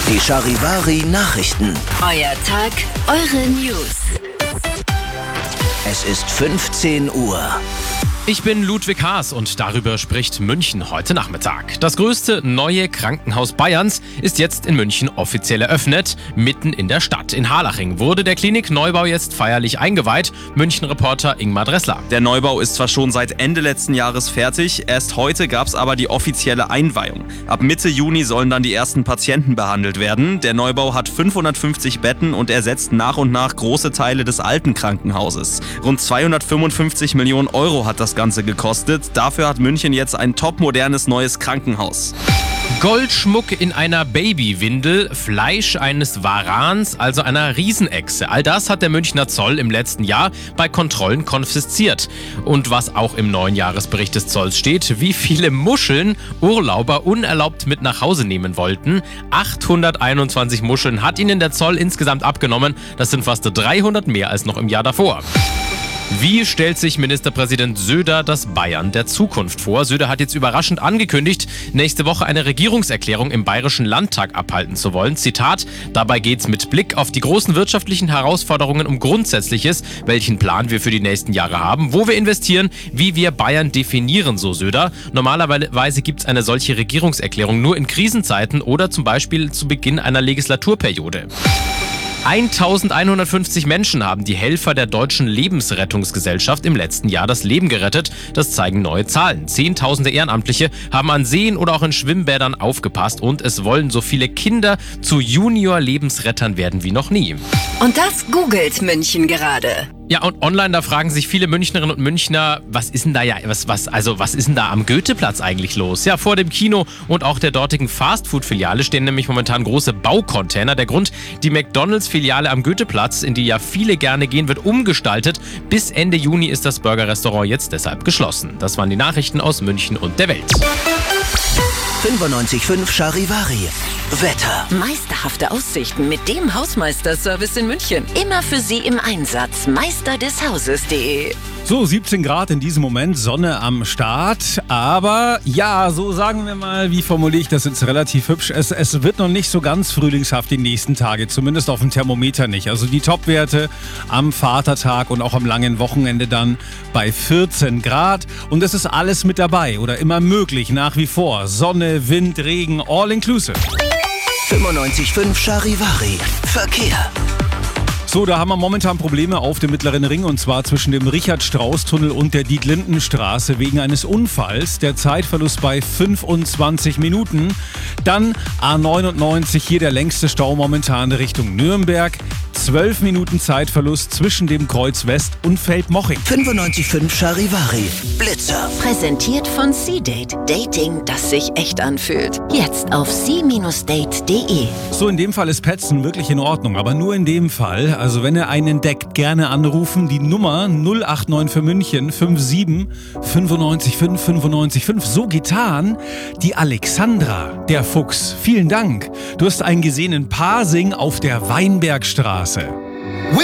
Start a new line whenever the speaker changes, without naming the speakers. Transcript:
Die Charivari Nachrichten.
Euer Tag, eure News.
Es ist 15 Uhr.
Ich bin Ludwig Haas und darüber spricht München heute Nachmittag. Das größte neue Krankenhaus Bayerns ist jetzt in München offiziell eröffnet, mitten in der Stadt. In Harlaching wurde der Klinikneubau jetzt feierlich eingeweiht. München-Reporter Ingmar Dressler.
Der Neubau ist zwar schon seit Ende letzten Jahres fertig, erst heute gab es aber die offizielle Einweihung. Ab Mitte Juni sollen dann die ersten Patienten behandelt werden. Der Neubau hat 550 Betten und ersetzt nach und nach große Teile des alten Krankenhauses. Rund 255 Millionen Euro hat das Ganze gekostet. Dafür hat München jetzt ein topmodernes neues Krankenhaus.
Goldschmuck in einer Babywindel, Fleisch eines Warans, also einer Riesenechse. All das hat der Münchner Zoll im letzten Jahr bei Kontrollen konfisziert. Und was auch im neuen Jahresbericht des Zolls steht, wie viele Muscheln Urlauber unerlaubt mit nach Hause nehmen wollten. 821 Muscheln hat ihnen der Zoll insgesamt abgenommen. Das sind fast 300 mehr als noch im Jahr davor. Wie stellt sich Ministerpräsident Söder das Bayern der Zukunft vor? Söder hat jetzt überraschend angekündigt, nächste Woche eine Regierungserklärung im Bayerischen Landtag abhalten zu wollen. Zitat: Dabei geht's mit Blick auf die großen wirtschaftlichen Herausforderungen um Grundsätzliches, welchen Plan wir für die nächsten Jahre haben, wo wir investieren, wie wir Bayern definieren, so Söder. Normalerweise gibt's eine solche Regierungserklärung nur in Krisenzeiten oder zum Beispiel zu Beginn einer Legislaturperiode. 1150 Menschen haben die Helfer der Deutschen Lebensrettungsgesellschaft im letzten Jahr das Leben gerettet. Das zeigen neue Zahlen. Zehntausende Ehrenamtliche haben an Seen oder auch in Schwimmbädern aufgepasst und es wollen so viele Kinder zu Junior-Lebensrettern werden wie noch nie.
Und das googelt München gerade.
Ja, und online, da fragen sich viele Münchnerinnen und Münchner, was ist denn da am Goetheplatz eigentlich los? Ja, vor dem Kino und auch der dortigen Fastfood-Filiale stehen nämlich momentan große Baucontainer. Der Grund: die McDonalds-Filiale am Goetheplatz, in die ja viele gerne gehen, wird umgestaltet. Bis Ende Juni ist das Burgerrestaurant jetzt deshalb geschlossen. Das waren die Nachrichten aus München und der Welt.
95.5 Charivari. Wetter.
Meisterhafte Aussichten mit dem Hausmeisterservice in München. Immer für Sie im Einsatz. meisterdeshauses.de.
So, 17 Grad in diesem Moment, Sonne am Start. Aber ja, so sagen wir mal, wie formuliere ich das jetzt relativ hübsch, es wird noch nicht so ganz frühlingshaft die nächsten Tage, zumindest auf dem Thermometer nicht. Also die Topwerte am Vatertag und auch am langen Wochenende dann bei 14 Grad. Und es ist alles mit dabei oder immer möglich nach wie vor. Sonne, Wind, Regen, all inclusive.
95.5 Charivari. Verkehr.
So, da haben wir momentan Probleme auf dem Mittleren Ring und zwar zwischen dem Richard-Strauß-Tunnel und der Dietlindenstraße wegen eines Unfalls. Der Zeitverlust bei 25 Minuten. Dann A99, hier der längste Stau momentan Richtung Nürnberg. 12 Minuten Zeitverlust zwischen dem Kreuz West und Feldmoching.
95.5 Charivari. Blitzer.
Präsentiert von C-Date. Dating, das sich echt anfühlt. Jetzt auf c-date.de.
So, in dem Fall ist Petzen wirklich in Ordnung, aber nur in dem Fall. Also wenn ihr einen entdeckt, gerne anrufen. Die Nummer 089 für München 57 95 5 95 5. So getan. Die Alexandra, der Fuchs. Vielen Dank. Du hast einen gesehen in Pasing auf der Weinbergstraße.